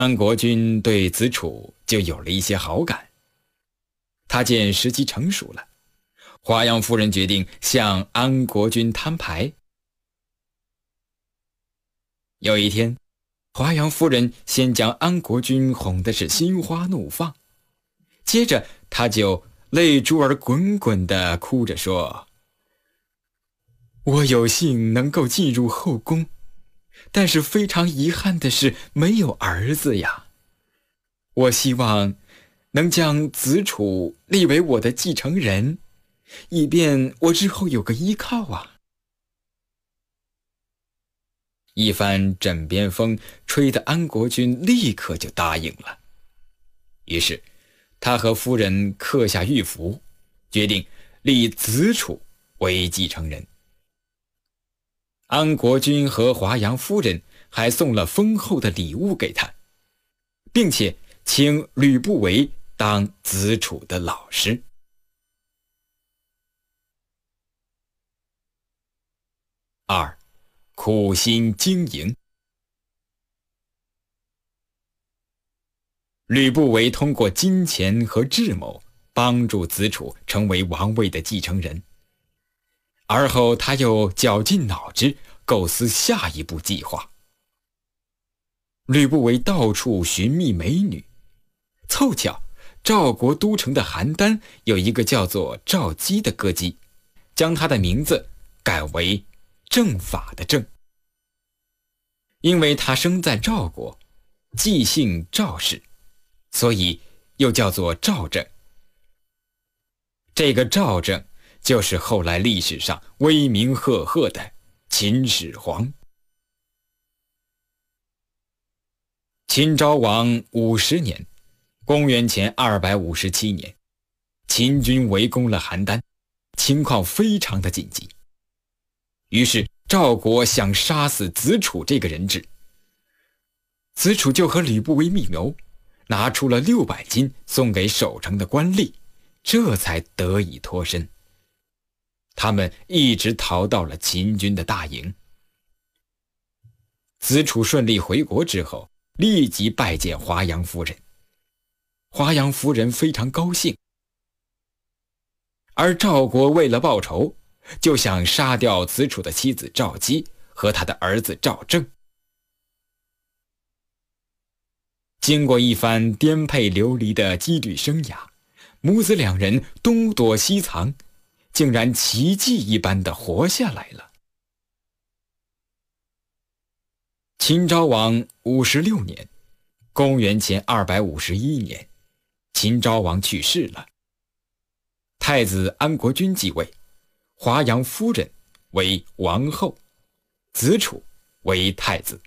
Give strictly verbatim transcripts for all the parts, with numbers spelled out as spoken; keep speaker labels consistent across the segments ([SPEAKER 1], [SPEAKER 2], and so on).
[SPEAKER 1] 安国君对子楚就有了一些好感。他见时机成熟了，华阳夫人决定向安国君摊牌。有一天，华阳夫人先将安国君哄的是心花怒放，接着她就泪珠儿滚滚地哭着说：“我有幸能够进入后宫，但是非常遗憾的是没有儿子呀。我希望能将子楚立为我的继承人，以便我日后有个依靠啊。”一番枕边风吹得安国君立刻就答应了。于是他和夫人刻下玉符，决定立子楚为继承人。安国君和华阳夫人还送了丰厚的礼物给他，并且请吕不韦当子楚的老师。二，苦心经营。吕不韦通过金钱和智谋帮助子楚成为王位的继承人，而后他又绞尽脑汁构思下一步计划。吕不韦到处寻觅美女，凑巧赵国都城的邯郸有一个叫做赵姬的歌姬，将她的名字改为正法的正。因为她生在赵国，既姓赵氏，所以又叫做赵正。这个赵正就是后来历史上威名赫赫的秦始皇。秦昭王五十年，公元前二百五十七年，秦军围攻了邯郸，情况非常的紧急。于是赵国想杀死子楚这个人质，子楚就和吕不韦密谋，拿出了六百金送给守城的官吏，这才得以脱身。他们一直逃到了秦军的大营。子楚顺利回国之后，立即拜见华阳夫人。华阳夫人非常高兴，而赵国为了报仇，就想杀掉子楚的妻子赵姬和他的儿子赵正。经过一番颠沛流离的羁旅生涯，母子两人东躲西藏，竟然奇迹一般的活下来了。秦昭王五十六年，公元前二百五十一年，秦昭王去世了，太子安国君继位，华阳夫人为王后，子楚为太子。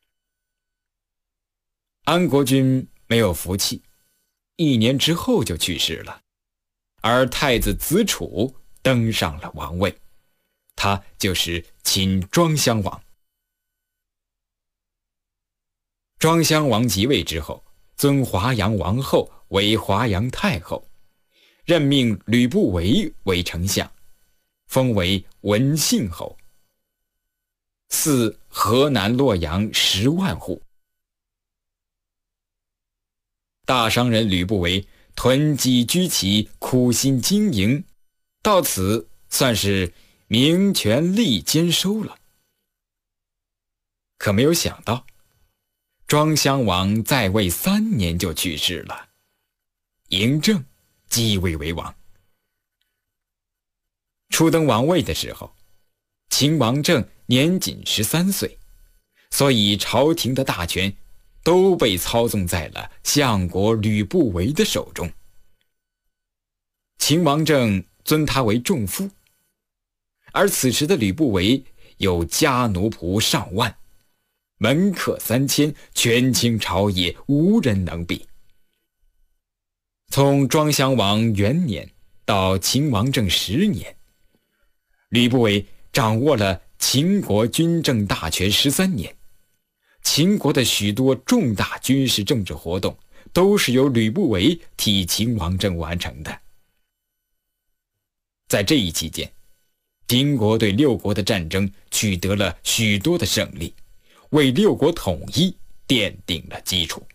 [SPEAKER 1] 安国君没有福气，一年之后就去世了，而太子子楚登上了王位，他就是秦庄襄王。庄襄王即位之后，尊华阳王后为华阳太后，任命吕不韦为丞相，封为文信侯，赐河南洛阳十万户。大商人吕不韦囤积居奇，苦心经营，到此算是名权利兼收了。可没有想到，庄襄王在位三年就去世了，嬴政继位为王。初登王位的时候，秦王政年仅十三岁，所以朝廷的大权都被操纵在了相国吕不韦的手中。秦王政尊他为仲父，而此时的吕不韦有家奴仆上万，门客三千，权倾朝野，无人能比。从庄襄王元年到秦王政十年，吕不韦掌握了秦国军政大权十三年，秦国的许多重大军事政治活动都是由吕不韦替秦王政完成的。在这一期间，秦国对六国的战争取得了许多的胜利，为六国统一奠定了基础。